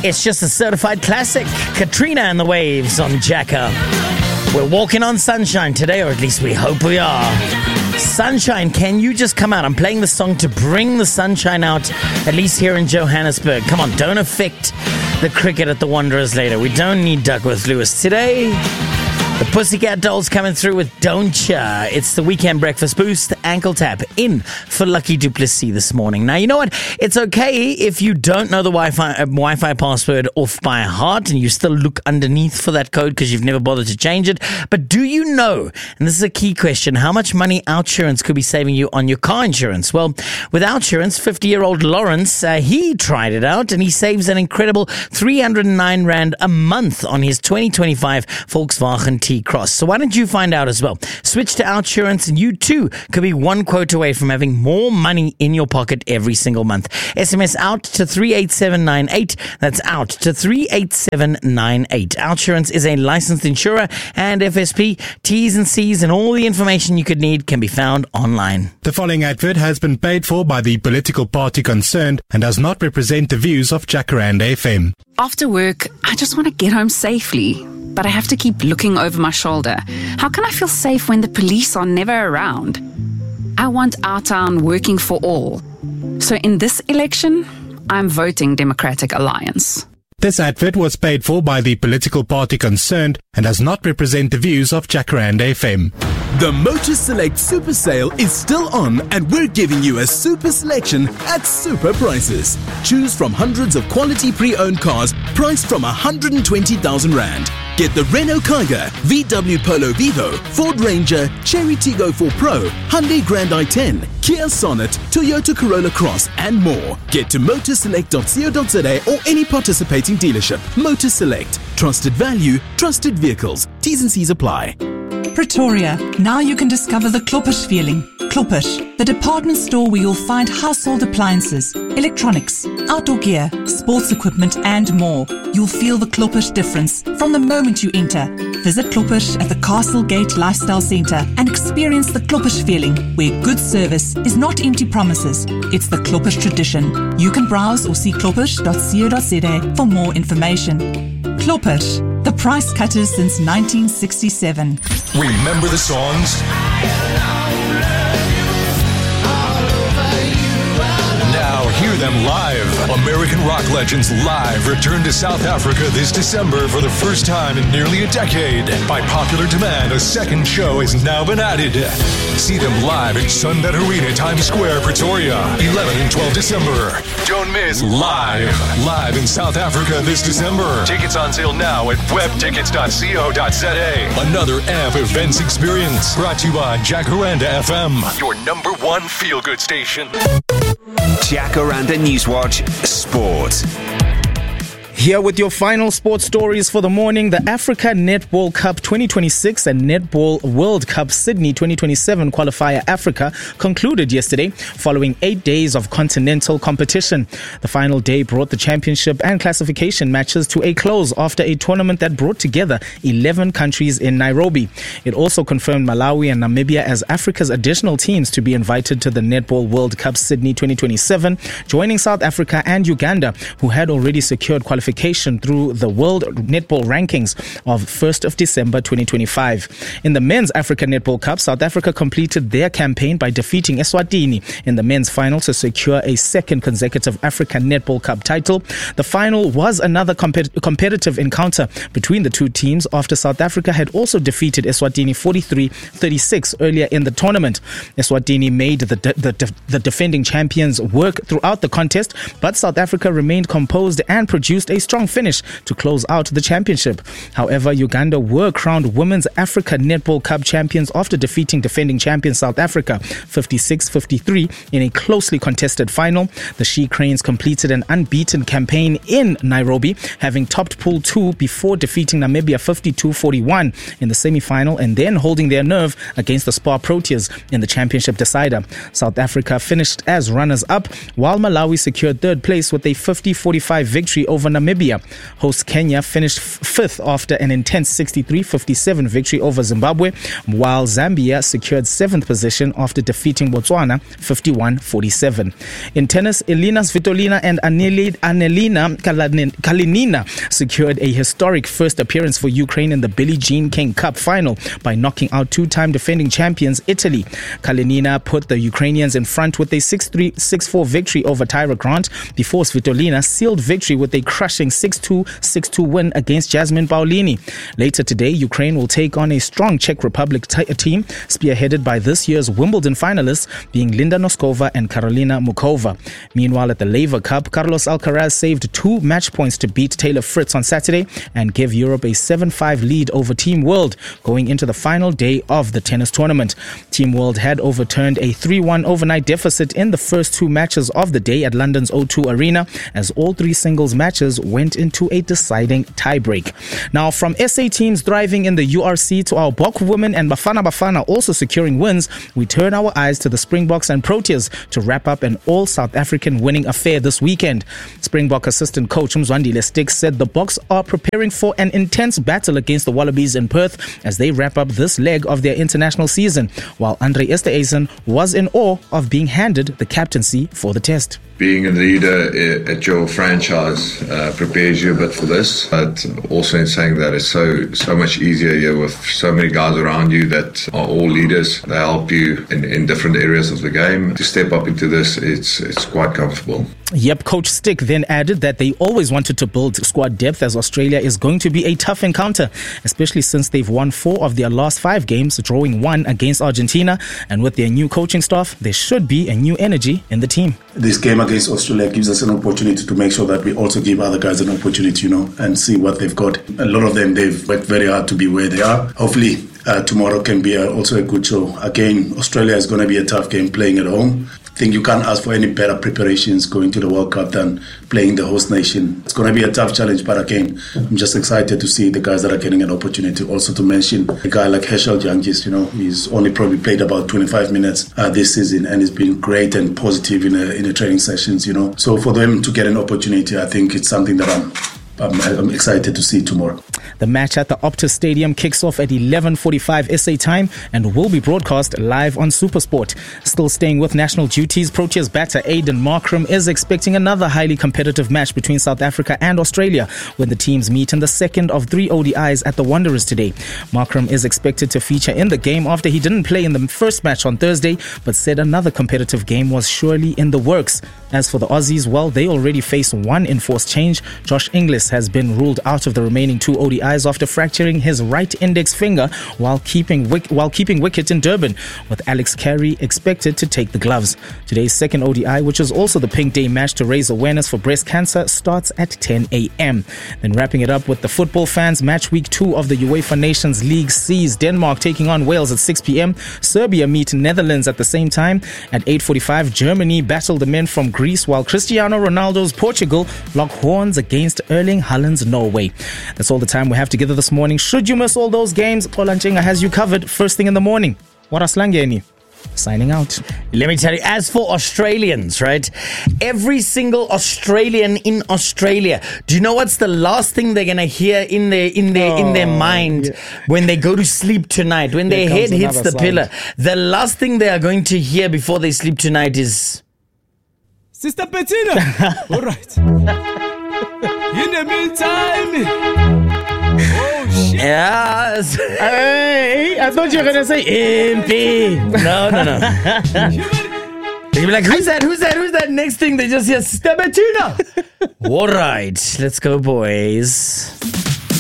It's just a certified classic. Katrina and the Waves on Jacka. We're walking on sunshine today, or at least we hope we are. Sunshine, can you just come out? I'm playing the song to bring the sunshine out, at least here in Johannesburg. Come on, don't affect the cricket at the Wanderers later. We don't need Duckworth Lewis today. The Pussycat Dolls coming through with Don't Ya. It's the Weekend Breakfast Boost ankle tap in for Lucky Duplessis this morning. Now, you know what? It's okay if you don't know the Wi-Fi password off by heart and you still look underneath for that code because you've never bothered to change it. But do you know, and this is a key question, how much money OUTsurance could be saving you on your car insurance? Well, with OUTsurance, 50-year-old Lawrence, he tried it out and he saves an incredible 309 Rand a month on his 2025 Volkswagen T-Cross. So why don't you find out as well? Switch to OUTsurance and you too could be one quote away from having more money in your pocket every single month. SMS out to 38798. That's out to 38798. OUTsurance is a licensed insurer and FSP. T's and C's and all the information you could need can be found online. The following advert has been paid for by the political party concerned and does not represent the views of Jacaranda FM. After work, I just want to get home safely, but I have to keep looking over my shoulder. How can I feel safe when the police are never around? I want our town working for all. So in this election, I'm voting Democratic Alliance. This advert was paid for by the political party concerned and does not represent the views of Jacaranda FM. The Motor Select Super Sale is still on and we're giving you a super selection at super prices. Choose from hundreds of quality pre-owned cars priced from 120,000 Rand. Get the Renault Kiger, VW Polo Vivo, Ford Ranger, Cherry Tiggo 4 Pro, Hyundai Grand i10, Kia Sonet, Toyota Corolla Cross and more. Get to motorselect.co.za or any participating dealership. Motor Select. Trusted value, trusted vehicles. T's and C's apply. Pretoria. Now you can discover the Kloppish feeling. Kloppish, the department store where you'll find household appliances, electronics, outdoor gear, sports equipment and more. You'll feel the Kloppish difference from the moment you enter. Visit Kloppish at the Castle Gate Lifestyle Centre and experience the Kloppish feeling where good service is not empty promises. It's the Kloppish tradition. You can browse or see kloppish.co.za for more information. Kloppish, the price cutters since 1967. Remember the songs? Now hear them live. American rock legends live return to South Africa this December for the first time in nearly a decade. By popular demand, a second show has now been added. See them live at Sunbet Arena, Times Square, Pretoria, 11 and 12 December. Don't miss Live in South Africa this December. Tickets on sale now at webtickets.co.za. Another AMP events experience brought to you by Jacaranda FM, your number one feel-good station. Jacaranda Newswatch Sport. Here with your final sports stories for the morning, the Africa Netball Cup 2026 and Netball World Cup Sydney 2027 qualifier Africa concluded yesterday following 8 days of continental competition. The final day brought the championship and classification matches to a close after a tournament that brought together 11 countries in Nairobi. It also confirmed Malawi and Namibia as Africa's additional teams to be invited to the Netball World Cup Sydney 2027, joining South Africa and Uganda, who had already secured qualification through the World Netball Rankings of 1st of December 2025. In the Men's Africa Netball Cup, South Africa completed their campaign by defeating Eswatini in the men's final to secure a second consecutive Africa Netball Cup title. The final was another competitive encounter between the two teams after South Africa had also defeated Eswatini 43-36 earlier in the tournament. Eswatini made the defending champions work throughout the contest, but South Africa remained composed and produced a strong finish to close out the championship. However, Uganda were crowned Women's Africa Netball Cup champions after defeating defending champion South Africa 56-53 in a closely contested final. The She Cranes completed an unbeaten campaign in Nairobi, having topped Pool 2 before defeating Namibia 52-41 in the semi-final and then holding their nerve against the Spa Proteas in the championship decider. South Africa finished as runners-up, while Malawi secured third place with a 50-45 victory over Namibia Namibia. Host Kenya finished fifth after an intense 63-57 victory over Zimbabwe, while Zambia secured 7th position after defeating Botswana 51-47. In tennis, Elina Svitolina and Anelina Kalinina secured a historic first appearance for Ukraine in the Billie Jean King Cup final by knocking out two-time defending champions Italy. Kalinina put the Ukrainians in front with a 6-3, 6-4 victory over Tyra Grant before Svitolina sealed victory with a crushing 6-2, 6-2 win against Jasmine Paolini. Later today, Ukraine will take on a strong Czech Republic team spearheaded by this year's Wimbledon finalists being Linda Noskova and Karolina Mukova. Meanwhile, at the Laver Cup, Carlos Alcaraz saved 2 match points to beat Taylor Fritz on Saturday and give Europe a 7-5 lead over Team World going into the final day of the tennis tournament. Team World had overturned a 3-1 overnight deficit in the first 2 matches of the day at London's O2 Arena as all 3 singles matches went into a deciding tiebreak. Now, from SA teams thriving in the URC to our Bok women and Bafana also securing wins, we turn our eyes to the Springboks and Proteas to wrap up an all-South African winning affair this weekend. Springbok assistant coach Mzwandile Sticks said the Boks are preparing for an intense battle against the Wallabies in Perth as they wrap up this leg of their international season, while Andre Esterhuizen was in awe of being handed the captaincy for the test. Being a leader at your franchise prepares you a bit for this, but also in saying that it's so much easier here with so many guys around you that are all leaders. They help you in different areas of the game. To step up into this, it's quite comfortable. Yep, Coach Stick then added that they always wanted to build squad depth as Australia is going to be a tough encounter, especially since they've won 4 of their last 5 games, drawing 1 against Argentina. And with their new coaching staff, there should be a new energy in the team. This game against Australia gives us an opportunity to make sure that we also give other guys an opportunity, and see what they've got. A lot of them, they've worked very hard to be where they are. Hopefully, tomorrow can be also a good show. Again, Australia is going to be a tough game playing at home. I think you can't ask for any better preparations going to the World Cup than playing the host nation. It's going to be a tough challenge, but again, I'm just excited to see the guys that are getting an opportunity. Also to mention a guy like Herschel Jantjies, he's only probably played about 25 minutes this season, and he's been great and positive in the training sessions, So for them to get an opportunity, I think it's something that I'm excited to see tomorrow. The match at the Optus Stadium kicks off at 11:45 SA time and will be broadcast live on SuperSport. Still staying with national duties, Proteas batter Aiden Markram is expecting another highly competitive match between South Africa and Australia when the teams meet in the second of 3 ODIs at the Wanderers today. Markram is expected to feature in the game after he didn't play in the first match on Thursday, but said another competitive game was surely in the works. As for the Aussies, well, they already face 1 enforced change. Josh Inglis has been ruled out of the remaining 2 ODIs after fracturing his right index finger while keeping wicket in Durban, with Alex Carey expected to take the gloves. Today's second ODI, which is also the Pink Day match to raise awareness for breast cancer, starts at 10 a.m. Then wrapping it up with the football fans, match week 2 of the UEFA Nations League sees Denmark taking on Wales at 6 p.m. Serbia meet Netherlands at the same time. At 8:45, Germany battle the men from Greece, while Cristiano Ronaldo's Portugal lock horns against Erling Haaland's Norway. That's all the time we have together this morning. Should you miss all those games, Kolanjenga has you covered first thing in the morning. Waraslangeni, signing out. Let me tell you, as for Australians, right? Every single Australian in Australia, do you know what's the last thing they're gonna hear in their mind when they go to sleep tonight? When their head hits the pillow, the last thing they are going to hear before they sleep tonight is Sister Bettina. All right. In the meantime. Oh shit. Yes. Hey, I thought you were gonna say MP. No. You'll be like, who's that? Next thing they just hear Sister Bettina. All right, let's go, boys.